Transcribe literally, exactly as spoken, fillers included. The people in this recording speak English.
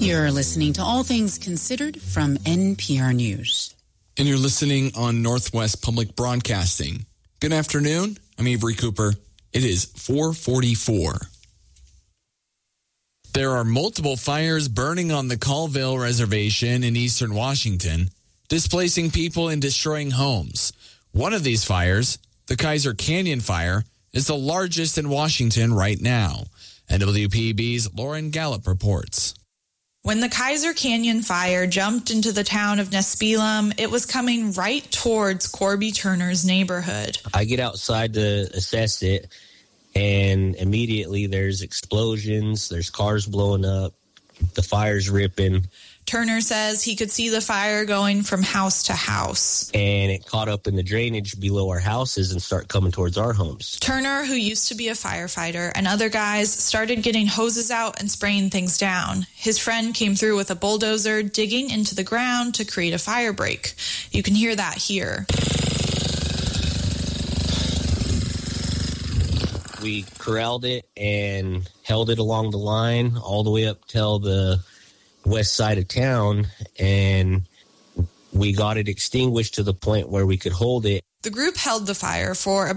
You're listening to All Things Considered from N P R News. And you're listening on Northwest Public Broadcasting. Good afternoon. I'm Avery Cooper. It is four forty-four. There are multiple fires burning on the Colville Reservation in eastern Washington, displacing people and destroying homes. One of these fires, the Kaiser Canyon Fire, is the largest in Washington right now. N W P B's Lauren Gallup reports. When the Kaiser Canyon Fire jumped into the town of Nespelem, it was coming right towards Corby Turner's neighborhood. I get outside to assess it, and immediately there's explosions, there's cars blowing up, the fire's ripping. Turner says he could see the fire going from house to house. And it caught up in the drainage below our houses and started coming towards our homes. Turner, who used to be a firefighter, and other guys started getting hoses out and spraying things down. His friend came through with a bulldozer, digging into the ground to create a fire break. You can hear that here. We corralled it and held it along the line all the way up till the west side of town, and we got it extinguished to the point where we could hold it. The group held the fire for